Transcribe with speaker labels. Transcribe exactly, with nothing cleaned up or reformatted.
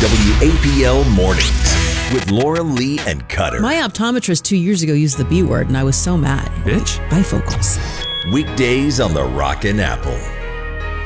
Speaker 1: W A P L Mornings with Laura Lee and Cutter.
Speaker 2: My optometrist two years ago used the B word, and I was so mad.
Speaker 3: Bitch?
Speaker 2: Bifocals.
Speaker 1: Weekdays on the Rockin' Apple.